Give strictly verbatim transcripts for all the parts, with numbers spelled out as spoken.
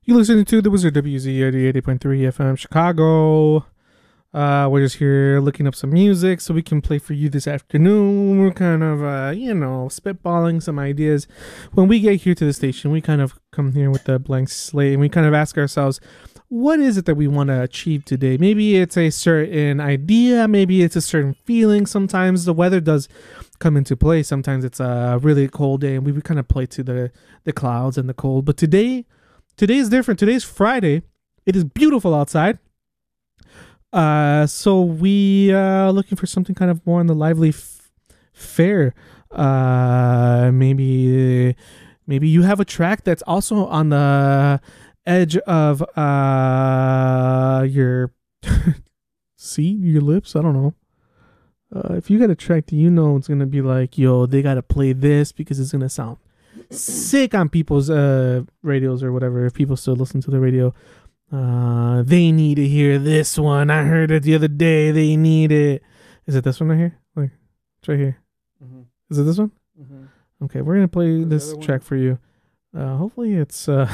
You listening to the Wizard W Z eighty-eight point three F M Chicago. Uh, we're just here looking up some music so we can play for you this afternoon. We're kind of, uh, you know, spitballing some ideas. When we get here to the station, we kind of come here with a blank slate and we kind of ask ourselves, what is it that we want to achieve today? Maybe it's a certain idea. Maybe it's a certain feeling. Sometimes the weather does come into play. Sometimes it's a really cold day and we would kind of play to the, the clouds and the cold. But today, today is different. Today's Friday. It is beautiful outside. Uh, so we uh looking for something kind of more on the lively f- fare. Uh, maybe maybe you have a track that's also on the edge of uh your seat, your lips. I don't know. Uh, if you got a track that you know it's gonna be like, yo, they gotta play this because it's gonna sound sick on people's uh radios or whatever. If people still listen to the radio. Uh, they need to hear this one. I heard it the other day. They need it. Is it this one right here? Like, it's right here. Mm-hmm. Is it this one? Mm-hmm. Okay, we're gonna play this track for you. Uh, hopefully it's uh,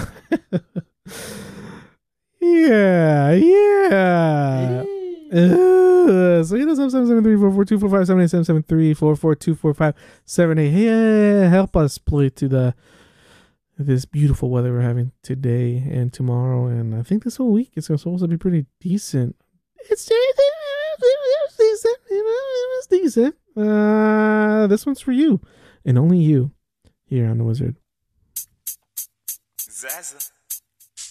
yeah, yeah. Uh, so hit us up seven seven three four four two four five seven eight seven seven three four four two four five seven eight. Yeah, help us play to the. This beautiful weather we're having today and tomorrow, and I think this whole week is supposed to be pretty decent. It's decent, you know, it's decent. Uh, this one's for you, and only you, here on the Wizard. Zaza.